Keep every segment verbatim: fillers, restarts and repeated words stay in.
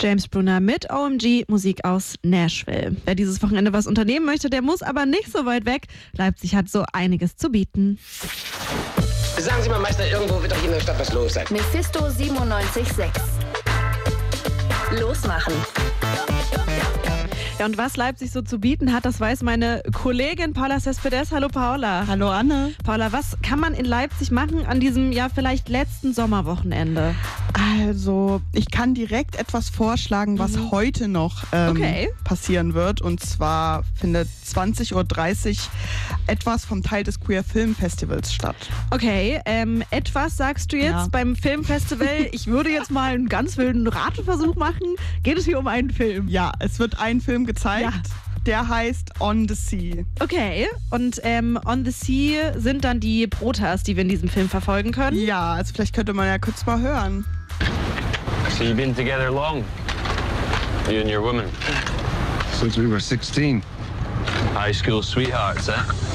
James Brunner mit O M G, Musik aus Nashville. Wer dieses Wochenende was unternehmen möchte, der muss aber nicht so weit weg. Leipzig hat so einiges zu bieten. Sagen Sie mal, Meister, irgendwo wird doch hier in der Stadt was los sein. Mephisto siebenundneunzig Komma sechs. Losmachen. Ja, und was Leipzig so zu bieten hat, das weiß meine Kollegin Paula Cespedes. Hallo Paula. Hallo Anne. Paula, was kann man in Leipzig machen an diesem ja vielleicht letzten Sommerwochenende? Also, ich kann direkt etwas vorschlagen, was mhm. heute noch ähm, okay. passieren wird. Und zwar findet zwanzig Uhr dreißig etwas vom Teil des Queer Film Festivals statt. Okay, ähm, etwas sagst du jetzt ja. beim Filmfestival. Ich würde jetzt mal einen ganz wilden Rateversuch machen. Geht es hier um einen Film? Ja, es wird ein Film gezeigt. Ja. Der heißt On the Sea. Okay, und ähm, On the Sea sind dann die Protas, die wir in diesem Film verfolgen können? Ja, also vielleicht könnte man ja kurz mal hören. So you've been together long? You and your woman? Since we were sixteen. High school sweethearts, eh?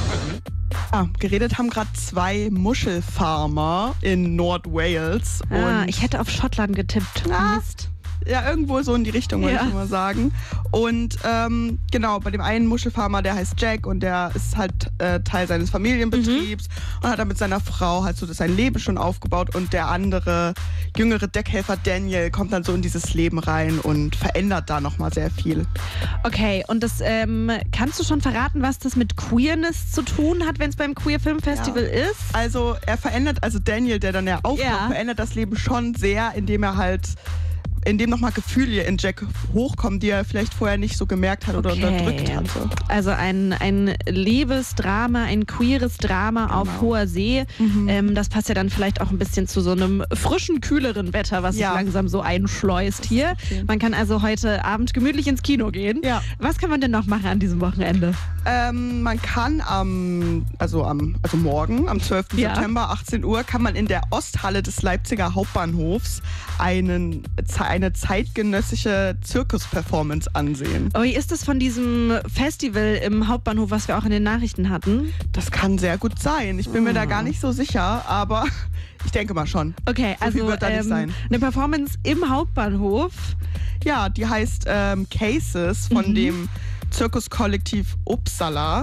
Ah, geredet haben gerade zwei Muschelfarmer in Nordwales. Ah, und ich hätte auf Schottland getippt. Ah. Mist. Ja, irgendwo so in die Richtung, würde ja. ich mal sagen. Und ähm, genau, bei dem einen Muschelfarmer, der heißt Jack und der ist halt äh, Teil seines Familienbetriebs mhm. und hat dann mit seiner Frau halt so sein Leben schon aufgebaut. Und der andere, jüngere Deckhelfer Daniel kommt dann so in dieses Leben rein und verändert da nochmal sehr viel. Okay, und das ähm, kannst du schon verraten, was das mit Queerness zu tun hat, wenn es beim Queer Film Festival ja. ist? Also er verändert, also Daniel, der dann ja aufkommt, ja. verändert das Leben schon sehr, indem er halt indem nochmal Gefühle in Jack hochkommen, die er vielleicht vorher nicht so gemerkt hat oder okay. unterdrückt hatte. Also ein, ein Liebesdrama, ein queeres Drama genau. auf hoher See. Mhm. Ähm, das passt ja dann vielleicht auch ein bisschen zu so einem frischen, kühleren Wetter, was ja. sich langsam so einschleust hier. Okay. Man kann also heute Abend gemütlich ins Kino gehen. Ja. Was kann man denn noch machen an diesem Wochenende? Ähm, man kann am, also am, also morgen, am zwölften Ja. September, achtzehn Uhr, kann man in der Osthalle des Leipziger Hauptbahnhofs einen eine zeitgenössische Zirkus-Performance ansehen. Oh, wie ist das von diesem Festival im Hauptbahnhof, was wir auch in den Nachrichten hatten? Das kann sehr gut sein. Ich bin oh. mir da gar nicht so sicher, aber ich denke mal schon. Okay, so also viel wird da nicht ähm, sein. Eine Performance im Hauptbahnhof. Ja, die heißt ähm, Cases von mhm. dem Zirkuskollektiv Uppsala.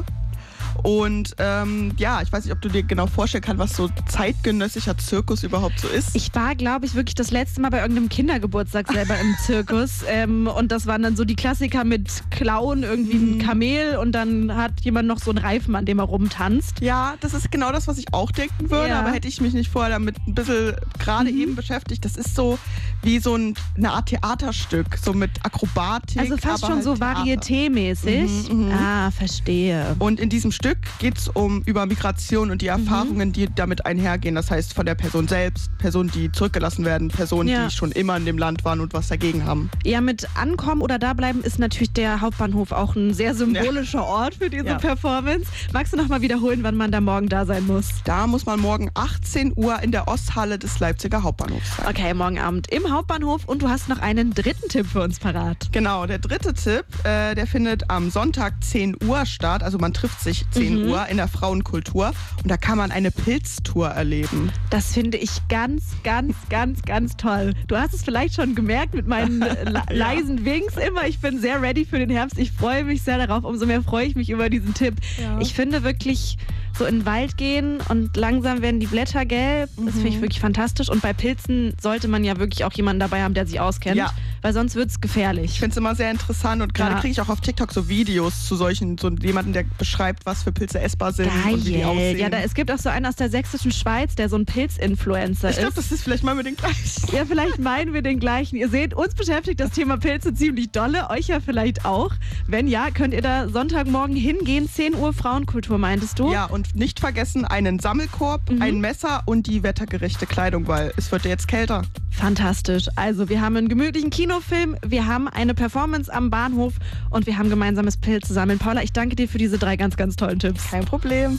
Und ähm, ja, ich weiß nicht, ob du dir genau vorstellen kannst, was so zeitgenössischer Zirkus überhaupt so ist. Ich war, glaube ich, wirklich das letzte Mal bei irgendeinem Kindergeburtstag selber im Zirkus. Ähm, und das waren dann so die Klassiker mit Clown, irgendwie ein Kamel und dann hat jemand noch so einen Reifen, an dem er rumtanzt. Ja, das ist genau das, was ich auch denken würde. Ja. Aber hätte ich mich nicht vorher damit ein bisschen gerade mhm. eben beschäftigt. Das ist so wie so ein, eine Art Theaterstück, so mit Akrobatik. Also fast aber schon halt so Theater. Varieté-mäßig. Mhm, ah, verstehe. Und in diesem Stück geht es um über Migration und die Erfahrungen, mhm. die damit einhergehen. Das heißt von der Person selbst, Personen, die zurückgelassen werden, Personen, ja. die schon immer in dem Land waren und was dagegen haben. Ja, mit Ankommen oder Dableiben ist natürlich der Hauptbahnhof auch ein sehr symbolischer ja. Ort für diese ja. Performance. Magst du noch mal wiederholen, wann man da morgen da sein muss? Da muss man morgen achtzehn Uhr in der Osthalle des Leipziger Hauptbahnhofs sein. Okay, morgen Abend im Hauptbahnhof und du hast noch einen dritten Tipp für uns parat. Genau, der dritte Tipp, äh, der findet am Sonntag zehn Uhr statt. Also man trifft sich zehn Uhr in der Frauenkultur und da kann man eine Pilztour erleben. Das finde ich ganz, ganz, ganz, ganz toll. Du hast es vielleicht schon gemerkt mit meinen le- leisen Winks immer. Ich bin sehr ready für den Herbst. Ich freue mich sehr darauf. Umso mehr freue ich mich über diesen Tipp. Ja. Ich finde wirklich so in den Wald gehen und langsam werden die Blätter gelb. Das finde ich wirklich fantastisch. Und bei Pilzen sollte man ja wirklich auch jemanden dabei haben, der sich auskennt, ja. weil sonst wird es gefährlich. Ich finde es immer sehr interessant und gerade ja. kriege ich auch auf TikTok so Videos zu solchen, so jemanden, der beschreibt, was für Pilze essbar sind Geil. und wie die aussehen. Ja, da, es gibt auch so einen aus der sächsischen Schweiz, der so ein Pilzinfluencer ist. Ich glaube, das ist vielleicht mal mit den gleichen. Ja, vielleicht meinen wir den gleichen. Ihr seht, uns beschäftigt das Thema Pilze ziemlich dolle, euch ja vielleicht auch. Wenn ja, könnt ihr da Sonntagmorgen hingehen, zehn Uhr Frauenkultur, meintest du? Ja, und nicht vergessen, einen Sammelkorb, mhm. ein Messer und die wettergerechte Kleidung, weil es wird ja jetzt kälter. Fantastisch. Also wir haben einen gemütlichen Kinofilm, wir haben eine Performance am Bahnhof und wir haben gemeinsames Pilze sammeln. Paula, ich danke dir für diese drei ganz, ganz tollen Tipps. Kein Problem.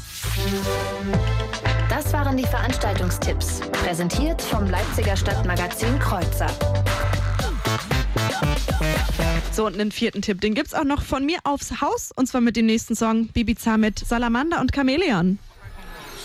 Das waren die Veranstaltungstipps, präsentiert vom Leipziger Stadtmagazin Kreuzer. So, und einen vierten Tipp, den gibt's auch noch von mir aufs Haus und zwar mit dem nächsten Song Bibiza mit Salamander und Chamäleon.